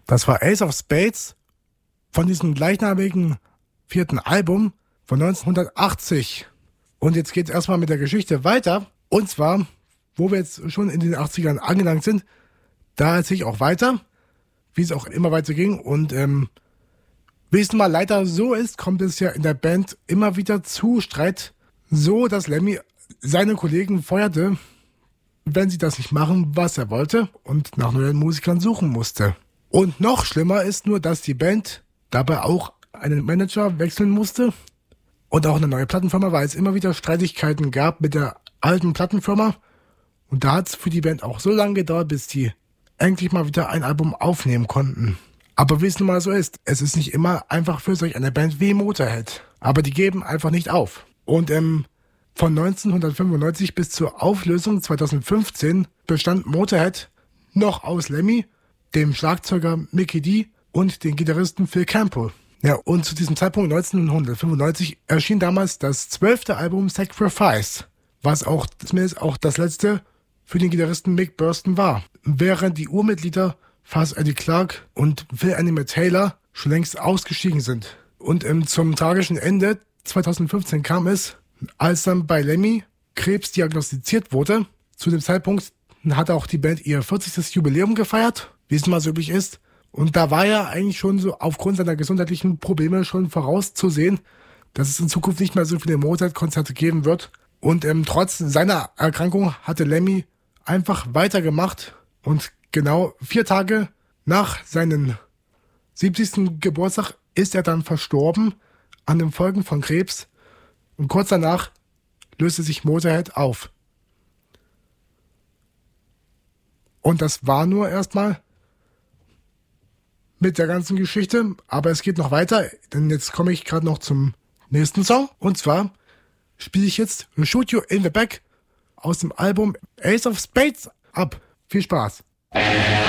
Das war Ace of Spades von diesem gleichnamigen 4. Album von 1980. Und jetzt geht's erstmal mit der Geschichte weiter. Und zwar, wo wir jetzt schon in den 80ern angelangt sind, da erzähle ich auch weiter, wie es auch immer weiter ging. Und wie es nun mal leider so ist, kommt es ja in der Band immer wieder zu Streit, so dass Lemmy seine Kollegen feuerte, wenn sie das nicht machen, was er wollte, und nach neuen Musikern suchen musste. Und noch schlimmer ist nur, dass die Band dabei auch einen Manager wechseln musste und auch eine neue Plattenfirma, weil es immer wieder Streitigkeiten gab mit der alten Plattenfirma. Und da hat es für die Band auch so lange gedauert, bis die endlich mal wieder ein Album aufnehmen konnten. Aber wie es nun mal so ist, es ist nicht immer einfach für solch eine Band wie Motorhead. Aber die geben einfach nicht auf. Und von 1995 bis zur Auflösung 2015 bestand Motorhead noch aus Lemmy, dem Schlagzeuger Mikkey Dee und den Gitarristen Phil Campbell. Ja, und zu diesem Zeitpunkt 1995 erschien damals das 12. Album Sacrifice, was auch zumindest auch das letzte für den Gitarristen Mick Burstyn war, während die Urmitglieder Fuzz Eddie Clarke und Phil Animal Taylor schon längst ausgestiegen sind. Und zum tragischen Ende 2015 kam es, als dann bei Lemmy Krebs diagnostiziert wurde. Zu dem Zeitpunkt hat auch die Band ihr 40. Jubiläum gefeiert, wie es mal so üblich ist. Und da war ja eigentlich schon so aufgrund seiner gesundheitlichen Probleme schon vorauszusehen, dass es in Zukunft nicht mehr so viele Motorhead-Konzerte geben wird. Und trotz seiner Erkrankung hatte Lemmy einfach weitergemacht. Und genau 4 Tage nach seinem 70. Geburtstag ist er dann verstorben an den Folgen von Krebs. Und kurz danach löste sich Motorhead auf. Und das war nur erstmal mit der ganzen Geschichte, aber es geht noch weiter, denn jetzt komme ich gerade noch zum nächsten Song. Und zwar spiele ich jetzt Shoot You in the Back aus dem Album Ace of Spades ab. Viel Spaß!